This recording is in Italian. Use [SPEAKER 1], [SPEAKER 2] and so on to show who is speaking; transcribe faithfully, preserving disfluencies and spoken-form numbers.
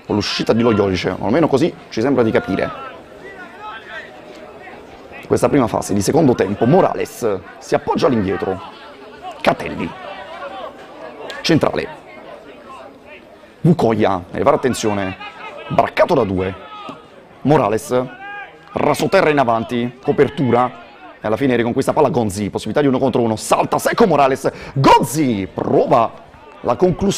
[SPEAKER 1] con l'uscita di Lojovic, o almeno così ci sembra di capire. Questa prima fase di secondo tempo, Morales si appoggia all'indietro, Catelli, centrale, Vukoia, elevare attenzione, braccato da due, Morales, rasoterra in avanti, copertura, e alla fine riconquista palla Gonzi, possibilità di uno contro uno, salta secco Morales, Gonzi prova la conclusione.